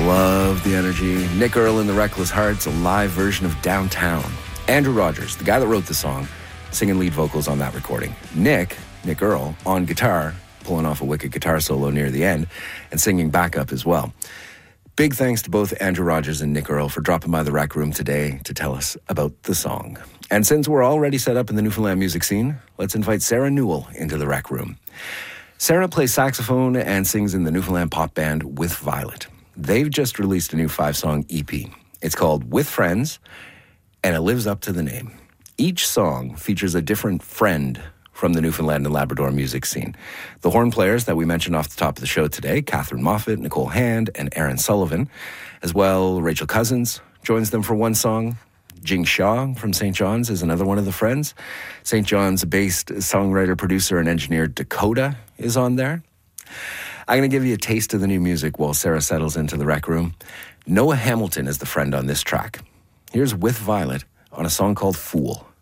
Love the energy. Nick Earl and the Reckless Hearts, a live version of Downtown. Andrew Rogers, the guy that wrote the song, singing lead vocals on that recording. Nick Earl, on guitar, pulling off a wicked guitar solo near the end, and singing backup as well. Big thanks to both Andrew Rogers and Nick Earl for dropping by the Rec Room today to tell us about the song. And since we're already set up in the Newfoundland music scene, let's invite Sarah Newell into the Rec Room. Sarah plays saxophone and sings in the Newfoundland pop band With Violet. They've just released a new 5-song EP. It's called With Friends, and it lives up to the name. Each song features a different friend from the Newfoundland and Labrador music scene. The horn players that we mentioned off the top of the show today, Catherine Moffat, Nicole Hand, and Aaron Sullivan, as well Rachel Cousins joins them for one song. Jing Shaw from St. John's is another one of the friends. St. John's-based songwriter, producer, and engineer Dakota is on there. I'm going to give you a taste of the new music while Sarah settles into the Rec Room. Noah Hamilton is the friend on this track. Here's With Violet on a song called Fool.